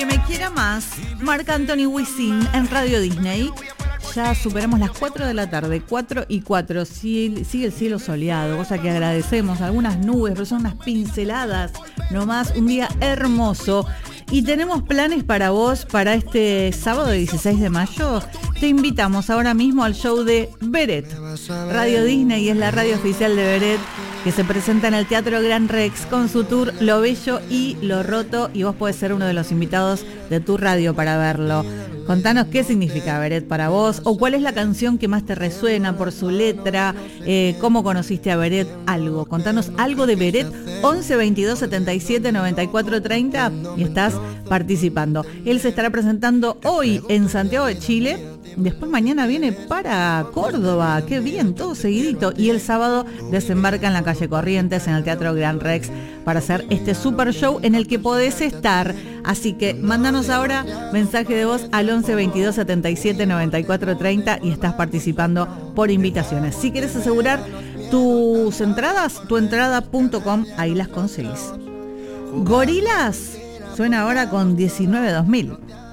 que me quiera más, Marc Anthony Wisin en Radio Disney. Ya superamos las 4 de la tarde, 4:04, sigue el cielo soleado, cosa que agradecemos, algunas nubes, pero son unas pinceladas nomás, un día hermoso. Y tenemos planes para vos para este sábado 16 de mayo. Te invitamos ahora mismo al show de Beret. Radio Disney es la radio oficial de Beret, que se presenta en el Teatro Gran Rex con su tour Lo Bello y Lo Roto, y vos podés ser uno de los invitados de tu radio para verlo. Contanos qué significa Beret para vos, o cuál es la canción que más te resuena por su letra, cómo conociste a Beret, algo. Contanos algo de Beret, 11 22 77 94 30, y estás participando. Él se estará presentando hoy en Santiago de Chile. Después mañana viene para Córdoba, qué bien, todo seguidito. Y el sábado desembarca en la calle Corrientes, en el Teatro Gran Rex, para hacer este super show en el que podés estar. Así que mándanos ahora mensaje de voz al 11 22 77 94 30 y estás participando por invitaciones. Si quieres asegurar tus entradas, tuentrada.com, ahí las conseguís. Gorilas suena ahora con 19 2000.